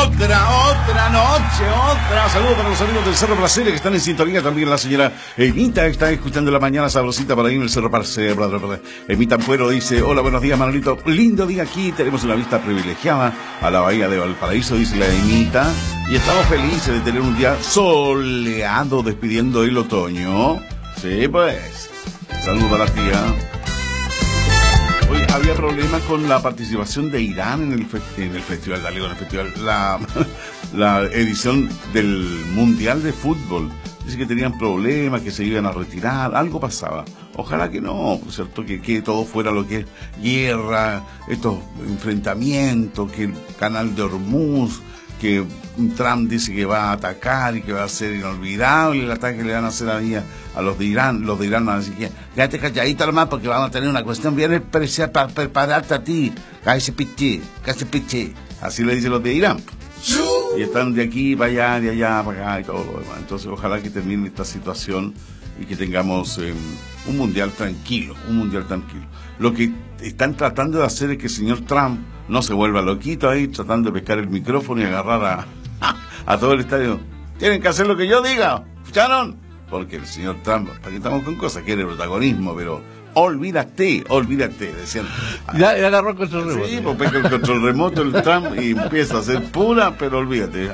Otra noche, otra. Saludos para los amigos del Cerro Placeres que están en sintonía. También la señora Emita está escuchando la mañana sabrosita para ir en el Cerro Placeres. Emita Ampuero dice: hola, buenos días, Manolito. Lindo día aquí. Tenemos una vista privilegiada a la bahía de Valparaíso, dice la Emita. Y estamos felices de tener un día soleado despidiendo el otoño. Sí, pues. Saludos a la tía. Hoy había problemas con la participación de Irán en el festival, la edición del Mundial de Fútbol. Dice que tenían problemas, que se iban a retirar, algo pasaba. Ojalá que no, por cierto, que todo fuera lo que es guerra, estos enfrentamientos, que el canal de Hormuz, que Trump dice que va a atacar y que va a ser inolvidable el ataque que le van a hacer ahí a los de Irán. Los de Irán van a decir que quédate calladito hermano porque vamos a tener una cuestión bien especial para prepararte a ti. Cállese piché. Así le dicen los de Irán. Y están de aquí para allá, de allá para acá y todo lo demás. Entonces ojalá que termine esta situación y que tengamos un mundial tranquilo. Lo que están tratando de hacer es que el señor Trump no se vuelva loquito ahí tratando de pescar el micrófono y agarrar a todo el estadio. Tienen que hacer lo que yo diga, ¿escucharon? Porque el señor Trump, para que estamos con cosas, quiere protagonismo, pero olvídate, decían. Ya agarró el control remoto. Sí, pues pesca el control remoto el Trump y empieza a hacer pura, pero olvídate,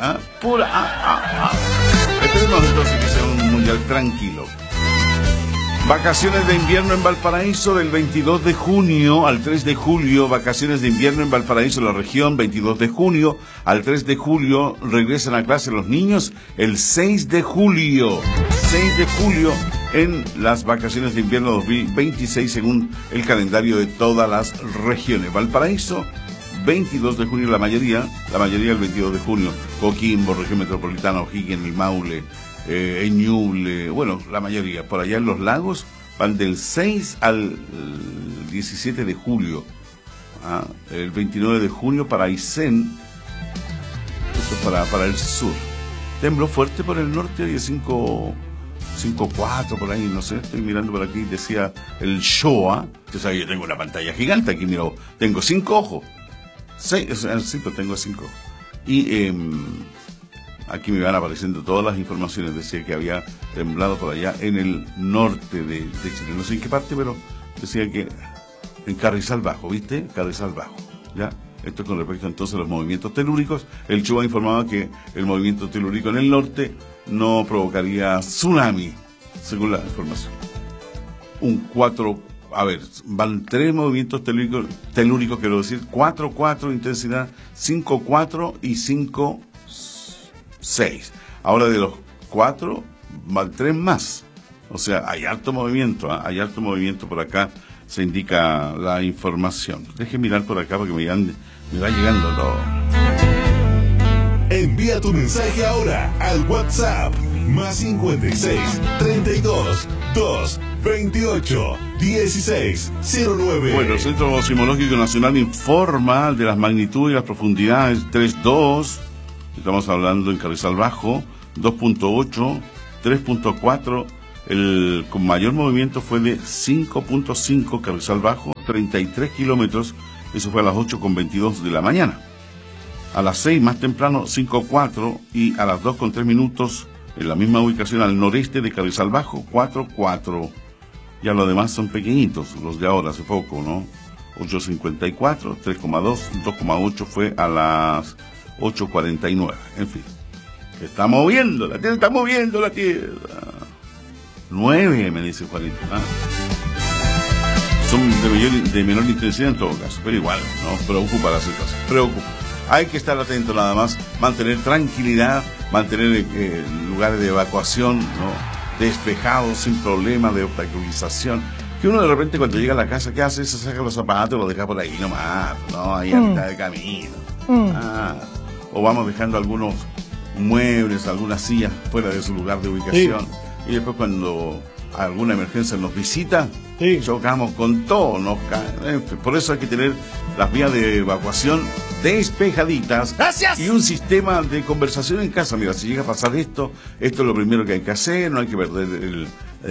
Esperemos entonces que sea un mundial tranquilo. Vacaciones de invierno en Valparaíso del 22 de junio al 3 de julio. Vacaciones de invierno en Valparaíso, la región, 22 de junio al 3 de julio. Regresan a clase los niños el 6 de julio. 6 de julio en las vacaciones de invierno 2026 según el calendario de todas las regiones. Valparaíso, 22 de junio la mayoría el 22 de junio. Coquimbo, región metropolitana, O'Higgins, el Maule, Ñuble, bueno, la mayoría. Por allá en los lagos van del 6 al 17 de julio. El 29 de junio para Aysén, esto para el sur. Tembló fuerte por el norte, de 5.4 por ahí, no sé, estoy mirando por aquí, decía el Shoah. Usted sabe, yo tengo una pantalla gigante aquí, mira, tengo 5 ojos. 6, sí, pero tengo 5 ojos. Y aquí me van apareciendo todas las informaciones. Decía que había temblado por allá en el norte de Chile. No sé en qué parte, pero decía que en Carrizal Bajo, ¿viste? Carrizal Bajo, ¿ya? Esto con respecto entonces a los movimientos telúricos. El Chuba informaba que el movimiento telúrico en el norte no provocaría tsunami, según la información. Van 3 movimientos telúricos, quiero decir, 4.4 intensidad, 5.4 y 5.6. Ahora de los 4 van 3 más. O sea, hay harto movimiento, hay harto movimiento por acá, se indica la información. Deje mirar por acá porque me va llegando todo. Envía tu mensaje ahora al WhatsApp más 56 32 2 28 16 09. Bueno, el Centro Sismológico Nacional informa de las magnitudes y las profundidades 3.2. Estamos hablando en Carrizal Bajo, 2.8, 3.4. El con mayor movimiento fue de 5.5, Carrizal Bajo, 33 kilómetros. Eso fue a las 8:22 de la mañana. A las 6 más temprano, 5.4. Y a las 2:03 en la misma ubicación al noreste de Carrizal Bajo, 4.4. Ya los demás son pequeñitos, los de ahora, hace poco, ¿no? 8.54, 3.2, 2.8 fue a las 8:49. En fin, está moviendo la Tierra, 9, me dice Juanito. Son de menor intensidad en todo caso, pero igual, ¿no? Preocupa la situación, preocupa. Hay que estar atento nada más, mantener tranquilidad, mantener lugares de evacuación, ¿no? Despejados, sin problemas de obstaculización. Que uno de repente cuando llega a la casa, ¿qué hace? Se saca los zapatos y los deja por ahí nomás, ¿no? Ahí a mitad de camino. O vamos dejando algunos muebles, algunas sillas fuera de su lugar de ubicación. Sí. Y después cuando alguna emergencia nos visita, chocamos con todo. Por eso hay que tener las vías de evacuación despejaditas. ¡Gracias! Y un sistema de conversación en casa. Mira, si llega a pasar esto es lo primero que hay que hacer. No hay que perder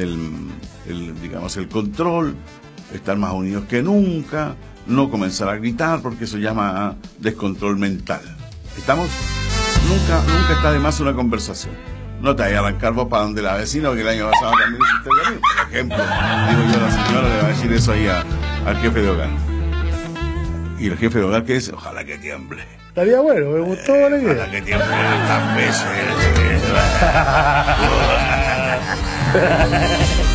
el control. Estar más unidos que nunca. No comenzar a gritar porque eso llama a descontrol mental. ¿Estamos? nunca está de más una conversación. No te vayas a arrancar vos para donde la vecina, porque el año pasado también hiciste lo mismo. Por ejemplo, digo yo, la señora le va a decir eso ahí al jefe de hogar. Y el jefe de hogar, ¿qué es? Ojalá que tiemble. Estaría bueno, me gustó la idea. Ojalá que tiemble estas veces.